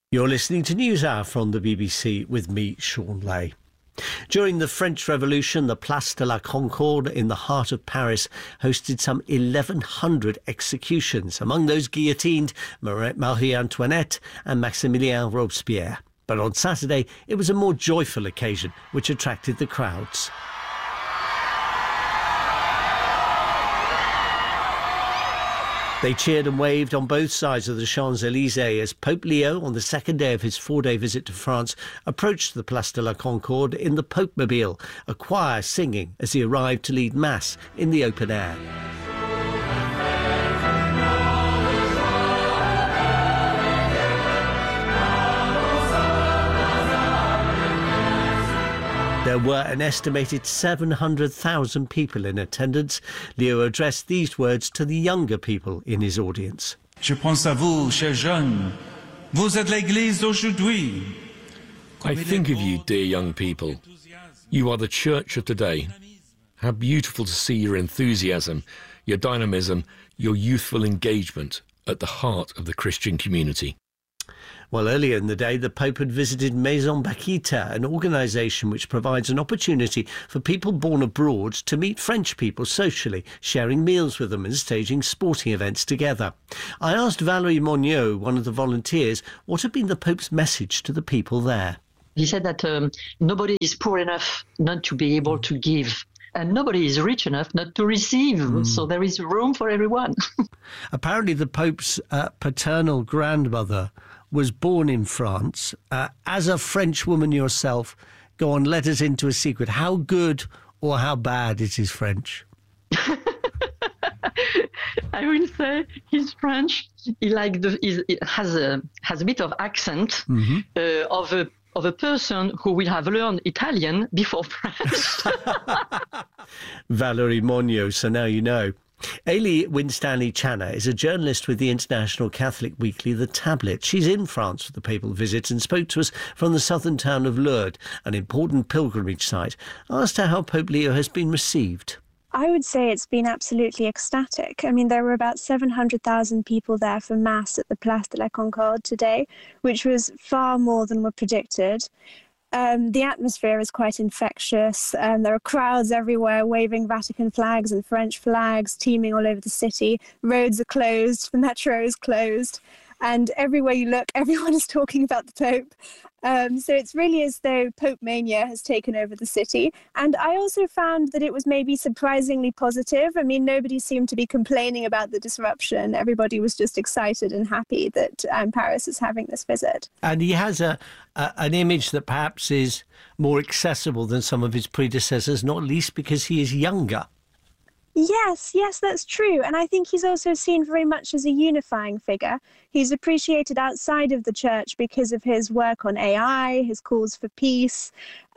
You're listening to NewsHour from the BBC with me, Sean Lay. During the French Revolution, the Place de la Concorde in the heart of Paris hosted some 1,100 executions. Among those guillotined, Marie Antoinette and Maximilien Robespierre. But on Saturday, it was a more joyful occasion, which attracted the crowds. They cheered and waved on both sides of the Champs-Élysées as Pope Leo, on the second day of his 4-day visit to France, approached the Place de la Concorde in the Pope-mobile, a choir singing as he arrived to lead Mass in the open air. There were an estimated 700,000 people in attendance. Leo addressed these words to the younger people in his audience. Je pense à vous, chers jeunes. Vous êtes l'Église d'aujourd'hui. I think of you, dear young people. You are the church of today. How beautiful to see your enthusiasm, your dynamism, your youthful engagement at the heart of the Christian community. Well, earlier in the day, the Pope had visited Maison Bakita, an organisation which provides an opportunity for people born abroad to meet French people socially, sharing meals with them and staging sporting events together. I asked Valérie Monniot, one of the volunteers, what had been the Pope's message to the people there. He said that nobody is poor enough not to be able to give. And nobody is rich enough not to receive, so there is room for everyone. Apparently the Pope's paternal grandmother was born in France. As a French woman yourself, go on, let us into a secret. How good or how bad is his French? I will say he's French. He has a bit of accent of a person who will have learned Italian before French. Valérie Monniot, so now you know. Ailey Winstanley-Channer is a journalist with the international Catholic weekly The Tablet. She's in France for the papal visit and spoke to us from the southern town of Lourdes, an important pilgrimage site. I asked her how Pope Leo has been received. I would say it's been absolutely ecstatic. I mean, there were about 700,000 people there for Mass at the Place de la Concorde today, which was far more than were predicted. The atmosphere is quite infectious. There are crowds everywhere waving Vatican flags and French flags, teeming all over the city. Roads are closed, the metro is closed, and everywhere you look, everyone is talking about the Pope. So it's really as though Pope Mania has taken over the city. And I also found that it was maybe surprisingly positive. I mean, nobody seemed to be complaining about the disruption. Everybody was just excited and happy that Paris is having this visit. And he has an image that perhaps is more accessible than some of his predecessors, not least because he is younger. Yes, that's true. And I think he's also seen very much as a unifying figure. He's appreciated outside of the church because of his work on AI, his calls for peace,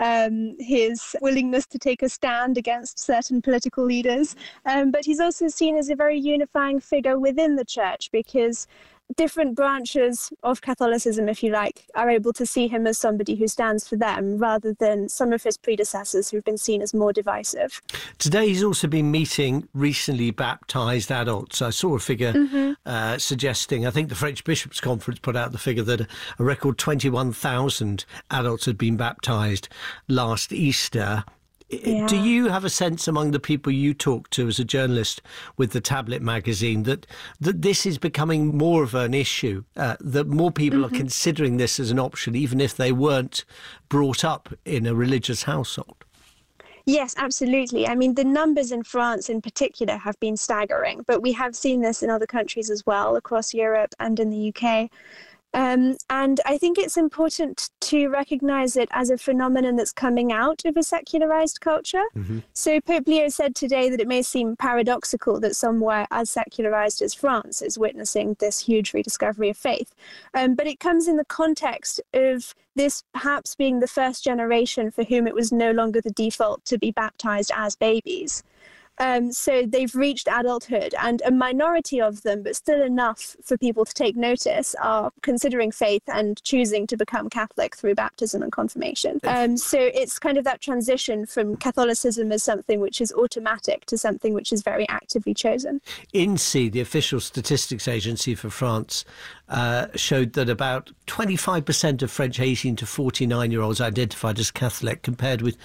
his willingness to take a stand against certain political leaders. But he's also seen as a very unifying figure within the church because different branches of Catholicism, if you like, are able to see him as somebody who stands for them rather than some of his predecessors who've been seen as more divisive. Today he's also been meeting recently baptised adults. I saw a figure suggesting, I think the French Bishops' Conference put out the figure that a record 21,000 adults had been baptised last Easter. Yeah. Do you have a sense among the people you talk to as a journalist with the Tablet magazine that this is becoming more of an issue, that more people are considering this as an option, even if they weren't brought up in a religious household? Yes, absolutely. I mean, the numbers in France in particular have been staggering, but we have seen this in other countries as well, across Europe and in the UK. And I think it's important to recognise it as a phenomenon that's coming out of a secularised culture. So Pope Leo said today that it may seem paradoxical that somewhere as secularised as France is witnessing this huge rediscovery of faith. But it comes in the context of this perhaps being the first generation for whom it was no longer the default to be baptised as babies. So they've reached adulthood, and a minority of them, but still enough for people to take notice, are considering faith and choosing to become Catholic through baptism and confirmation. So it's kind of that transition from Catholicism as something which is automatic to something which is very actively chosen. INSEE, the official statistics agency for France, showed that about 25% of French 18 to 49-year-olds identified as Catholic, compared with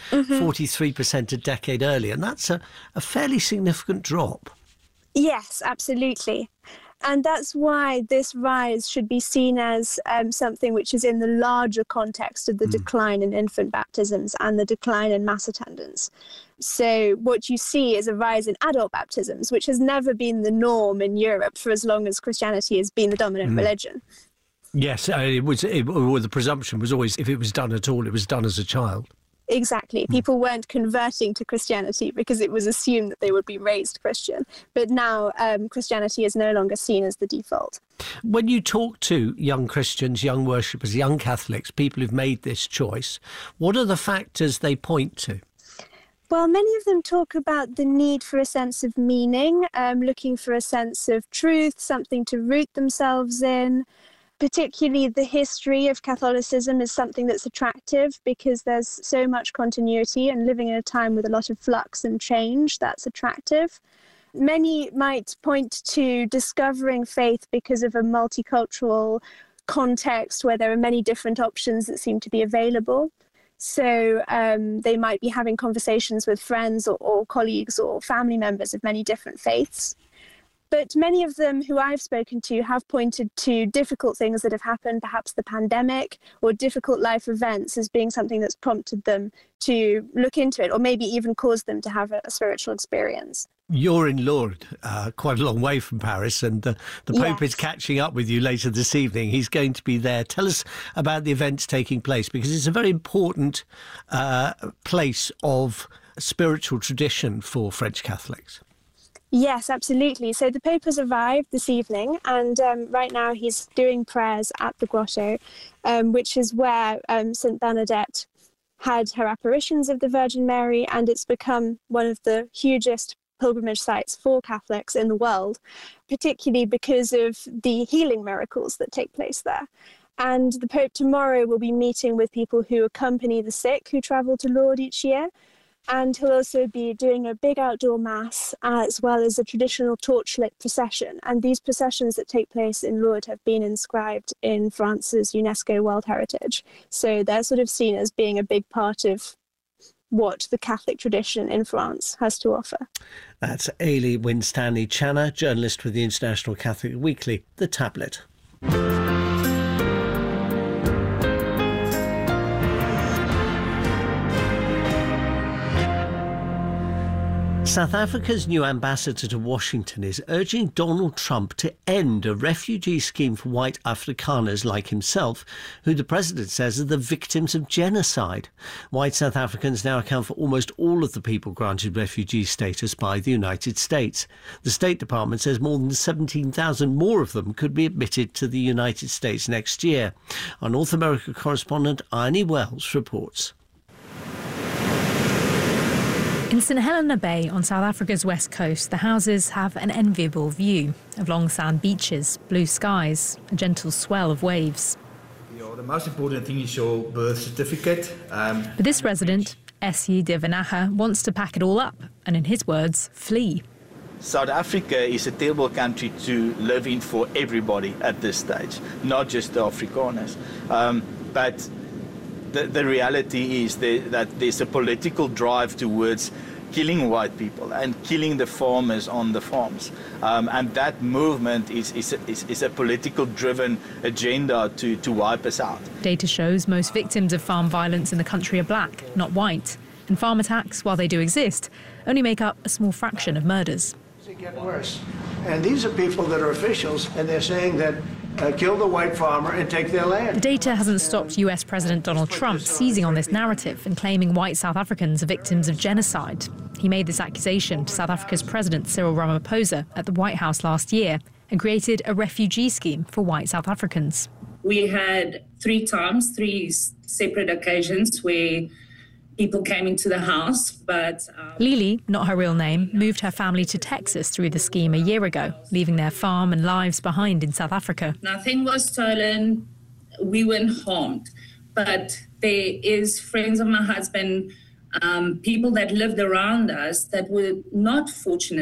43% a decade earlier. And that's a fairly significant drop. Yes, absolutely. And that's why this rise should be seen as something which is in the larger context of the decline in infant baptisms and the decline in mass attendance. So what you see is a rise in adult baptisms, which has never been the norm in Europe for as long as Christianity has been the dominant religion. Yes, the presumption was always, if it was done at all, it was done as a child. Exactly. People weren't converting to Christianity because it was assumed that they would be raised Christian. But now Christianity is no longer seen as the default. When you talk to young Christians, young worshippers, young Catholics, people who've made this choice, what are the factors they point to? Well, many of them talk about the need for a sense of meaning, looking for a sense of truth, something to root themselves in. Particularly the history of Catholicism is something that's attractive because there's so much continuity, and living in a time with a lot of flux and change, that's attractive. Many might point to discovering faith because of a multicultural context where there are many different options that seem to be available. So they might be having conversations with friends or colleagues or family members of many different faiths. But many of them who I've spoken to have pointed to difficult things that have happened, perhaps the pandemic or difficult life events, as being something that's prompted them to look into it, or maybe even caused them to have a spiritual experience. You're in Lourdes, quite a long way from Paris, and the Pope is catching up with you later this evening. He's going to be there. Tell us about the events taking place, because it's a very important place of spiritual tradition for French Catholics. Yes, absolutely. So the Pope has arrived this evening, and right now he's doing prayers at the grotto, which is where St. Bernadette had her apparitions of the Virgin Mary, and it's become one of the hugest pilgrimage sites for Catholics in the world, particularly because of the healing miracles that take place there. And the Pope tomorrow will be meeting with people who accompany the sick who travel to Lourdes each year. And he'll also be doing a big outdoor mass, as well as a traditional torchlit procession. And these processions that take place in Lourdes have been inscribed in France's UNESCO World Heritage. So they're sort of seen as being a big part of what the Catholic tradition in France has to offer. That's Ailey Winstanley-Channer, journalist with the International Catholic Weekly, The Tablet. South Africa's new ambassador to Washington is urging Donald Trump to end a refugee scheme for white Afrikaners like himself, who the president says are the victims of genocide. White South Africans now account for almost all of the people granted refugee status by the United States. The State Department says more than 17,000 more of them could be admitted to the United States next year. Our North America correspondent Irene Wells reports. In St Helena Bay on South Africa's west coast, the houses have an enviable view of long sand beaches, blue skies, a gentle swell of waves. The most important thing is your birth certificate. But this resident, S.E. Devanaha, wants to pack it all up and, in his words, flee. South Africa is a terrible country to live in for everybody at this stage, not just the Afrikaners. But the reality is that there's a political drive towards killing white people and killing the farmers on the farms. And that movement is a political-driven agenda to wipe us out. Data shows most victims of farm violence in the country are black, not white. And farm attacks, while they do exist, only make up a small fraction of murders. It gets worse. And these are people that are officials, and they're saying that kill the white farmer and take their land. The data hasn't stopped US President Donald Trump seizing on this narrative and claiming white South Africans are victims of genocide. He made this accusation to South Africa's President Cyril Ramaphosa at the White House last year and created a refugee scheme for white South Africans. We had three separate occasions where people came into the house, but... Lili, not her real name, moved her family to Texas through the scheme a year ago, leaving their farm and lives behind in South Africa. Nothing was stolen. We weren't harmed. But there is friends of my husband, people that lived around us that were not fortunate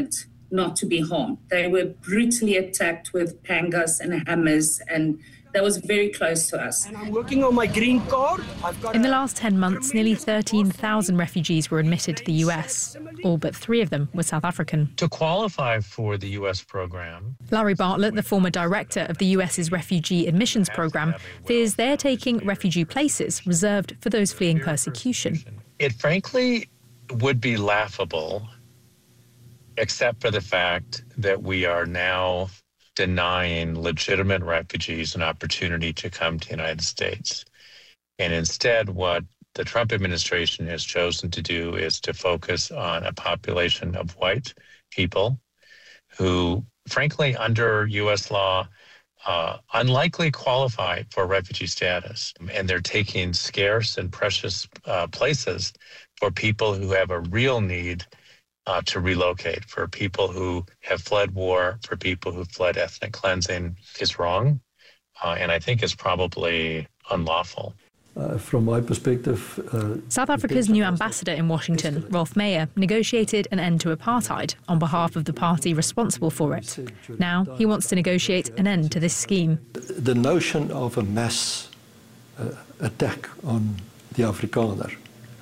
not to be harmed. They were brutally attacked with pangas and hammers, and that was very close to us. And I'm working on my green card. In the last 10 months, nearly 13,000 refugees were admitted to the US. All but 3 of them were South African. To qualify for the US program, Larry Bartlett, the former director of the US's refugee admissions program, fears they're taking refugee places reserved for those fleeing persecution. It frankly would be laughable, except for the fact that we are now denying legitimate refugees an opportunity to come to the United States. And instead, what the Trump administration has chosen to do is to focus on a population of white people who, frankly, under U.S. law, unlikely qualify for refugee status. And they're taking scarce and precious places for people who have a real need to relocate, for people who have fled war, for people who fled ethnic cleansing, is wrong. And I think it's probably unlawful. From my perspective... South Africa's new ambassador in Washington, Rolf Meyer, negotiated an end to apartheid on behalf of the party responsible for it. Now he wants to negotiate an end to this scheme. The notion of a mass attack on the Afrikaner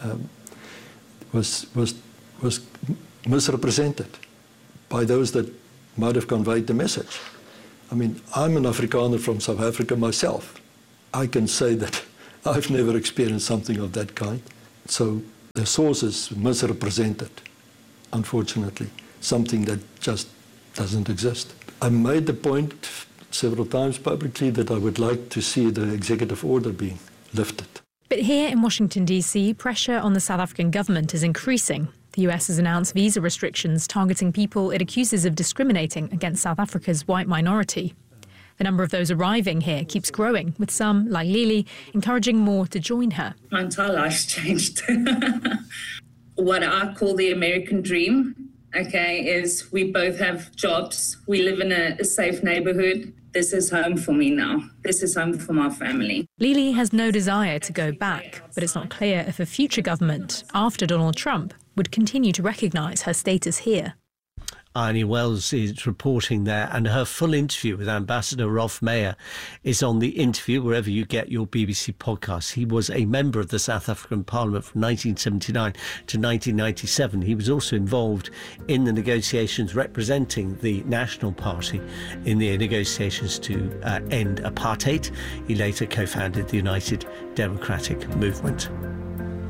was misrepresented by those that might have conveyed the message. I mean, I'm an Afrikaner from South Africa myself. I can say that I've never experienced something of that kind. So the sources misrepresented, unfortunately, something that just doesn't exist. I made the point several times publicly that I would like to see the executive order being lifted. But here in Washington, D.C., pressure on the South African government is increasing. The US has announced visa restrictions targeting people it accuses of discriminating against South Africa's white minority. The number of those arriving here keeps growing, with some, like Lily, encouraging more to join her. My entire life's changed. What I call the American dream, okay, is we both have jobs. We live in a safe neighborhood. This is home for me now. This is home for my family. Lily has no desire to go back, but it's not clear if a future government, after Donald Trump, would continue to recognise her status here. Arnie Wells is reporting there, and her full interview with Ambassador Rolf Meyer is on the interview wherever you get your BBC podcasts. He was a member of the South African Parliament from 1979 to 1997. He was also involved in the negotiations representing the National Party in the negotiations to end apartheid. He later co-founded the United Democratic Movement.